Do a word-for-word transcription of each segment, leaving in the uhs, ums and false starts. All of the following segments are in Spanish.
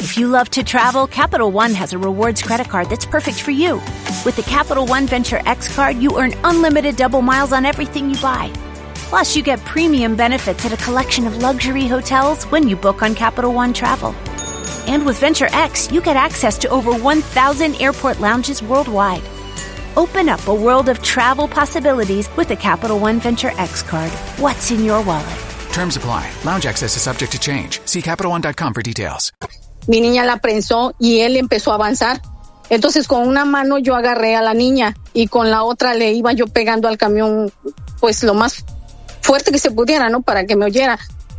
If you love to travel, Capital One has a rewards credit card that's perfect for you. With the Capital One Venture X card, you earn unlimited double miles on everything you buy. Plus, you get premium benefits at a collection of luxury hotels when you book on Capital One Travel. And with Venture X, you get access to over one thousand airport lounges worldwide. Open up a world of travel possibilities with the Capital One Venture X card. What's in your wallet? Terms apply. Lounge access is subject to change. See Capital One dot com for details. Mi niña la prensó y él empezó a avanzar. Entonces con una mano yo agarré a la niña y con la otra le iba yo pegando al camión pues lo más fuerte que se pudiera, ¿no? Para que me oyera.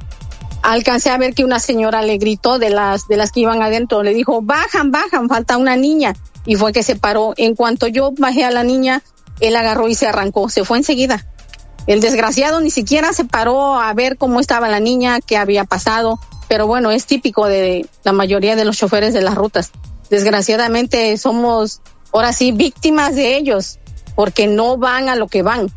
Alcancé a ver que una señora le gritó de las de las que iban adentro, le dijo, bajan, bajan, falta una niña. Y fue que se paró. En cuanto yo bajé a la niña, él agarró y se arrancó, se fue enseguida. El desgraciado ni siquiera se paró a ver cómo estaba la niña, qué había pasado. Pero bueno, es típico de la mayoría de los choferes de las rutas. Desgraciadamente somos, ahora sí, víctimas de ellos, porque no van a lo que van.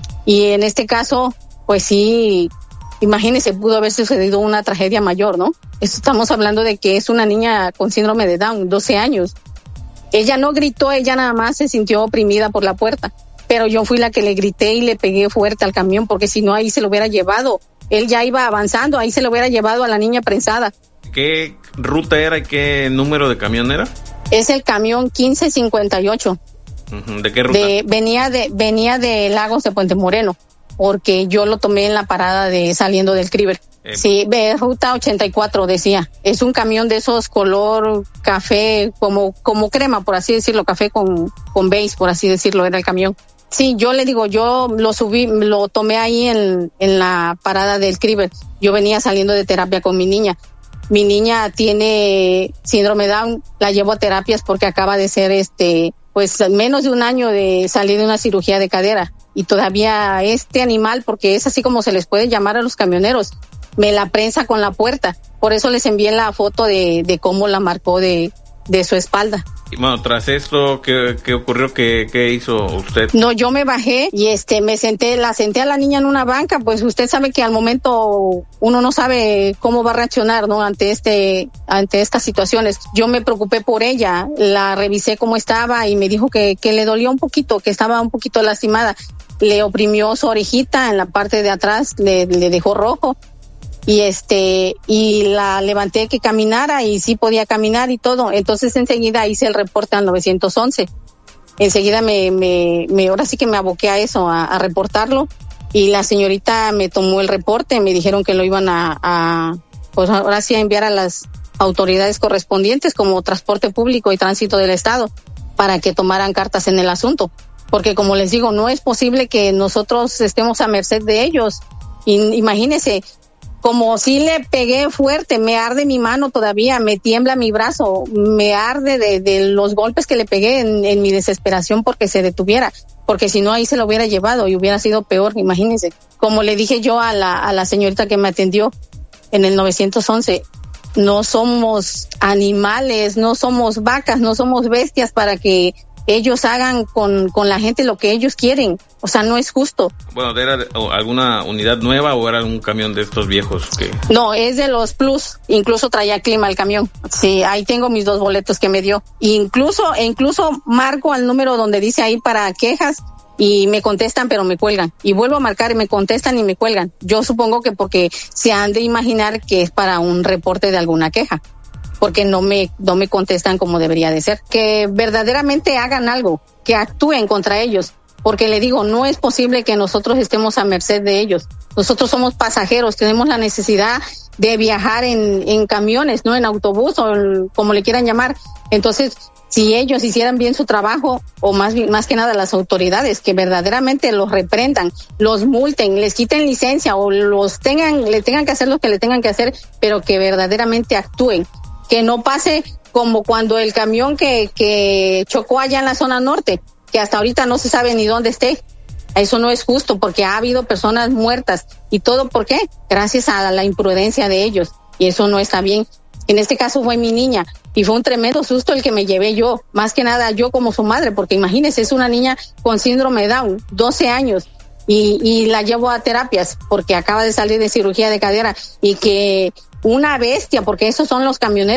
Y en este caso, pues sí, imagínense, pudo haber sucedido una tragedia mayor, ¿no? Estamos hablando de que es una niña con síndrome de Down, doce años. Ella no gritó, ella nada más se sintió oprimida por la puerta. Pero yo fui la que le grité y le pegué fuerte al camión, porque si no ahí se lo hubiera llevado. Él ya iba avanzando, ahí se lo hubiera llevado a la niña prensada. ¿Qué ruta era y qué número de camión era? Es el camión quince cincuenta y ocho. Uh-huh. ¿De qué ruta? De, venía de venía de Lagos de Puente Moreno, porque yo lo tomé en la parada de saliendo del Criver. Eh. Sí, de ruta ochenta y cuatro decía. Es un camión de esos color café, como como crema, por así decirlo, café con, con beige, por así decirlo, era el camión. Sí, yo le digo, yo lo subí, lo tomé ahí en, en la parada del Criver. Yo venía saliendo de terapia con mi niña. Mi niña tiene síndrome Down, la llevo a terapias porque acaba de ser este, pues menos de un año de salir de una cirugía de cadera. Y todavía este animal, porque es así como se les puede llamar a los camioneros, me la prensa con la puerta. Por eso les envié la foto de, de cómo la marcó de, de su espalda. Y bueno, tras esto, ¿qué, qué ocurrió? ¿Qué, qué hizo usted? No, yo me bajé y este me senté, la senté a la niña en una banca, pues usted sabe que al momento uno no sabe cómo va a reaccionar, ¿no? Ante este, ante estas situaciones. Yo me preocupé por ella, la revisé cómo estaba y me dijo que, que le dolía un poquito, que estaba un poquito lastimada. Le oprimió su orejita en la parte de atrás, le, le dejó rojo. Y este, y la levanté que caminara y sí podía caminar y todo. Entonces enseguida hice el reporte al nueve once. Enseguida me, me, me, ahora sí que me aboqué a eso, a, a reportarlo. Y la señorita me tomó el reporte, me dijeron que lo iban a, a, pues ahora sí a enviar a las autoridades correspondientes como Transporte Público y Tránsito del Estado para que tomaran cartas en el asunto. Porque como les digo, no es posible que nosotros estemos a merced de ellos. Y, imagínense, como si le pegué fuerte, me arde mi mano todavía, me tiembla mi brazo, me arde de, de los golpes que le pegué en, en mi desesperación porque se detuviera, porque si no ahí se lo hubiera llevado y hubiera sido peor, imagínense. Como le dije yo a la, a la señorita que me atendió en el nueve once, no somos animales, no somos vacas, no somos bestias para que ellos hagan con, con la gente lo que ellos quieren. O sea, no es justo. Bueno, ¿era alguna unidad nueva o era un camión de estos viejos que...? No, es de los Plus. Incluso traía clima el camión. Sí, ahí tengo mis dos boletos que me dio. Incluso, e incluso marco al número donde dice ahí para quejas y me contestan, pero me cuelgan. Y vuelvo a marcar y me contestan y me cuelgan. Yo supongo que porque se han de imaginar que es para un reporte de alguna queja, porque no me no me contestan como debería de ser. Que verdaderamente hagan algo, que actúen contra ellos, porque le digo, no es posible que nosotros estemos a merced de ellos. Nosotros somos pasajeros, tenemos la necesidad de viajar en, en camiones, no en autobús o en, como le quieran llamar. Entonces, si ellos hicieran bien su trabajo, o más, más que nada las autoridades, que verdaderamente los reprendan, los multen, les quiten licencia o los tengan, le tengan que hacer lo que le tengan que hacer, pero que verdaderamente actúen. Que no pase como cuando el camión que, que chocó allá en la zona norte, que hasta ahorita no se sabe ni dónde esté. Eso no es justo porque ha habido personas muertas. ¿Y todo por qué? Gracias a la imprudencia de ellos. Y eso no está bien. En este caso fue mi niña y fue un tremendo susto el que me llevé yo, más que nada yo como su madre, porque imagínese, es una niña con síndrome Down, doce años. Y, y la llevo a terapias porque acaba de salir de cirugía de cadera y que una bestia, porque esos son los camioneros.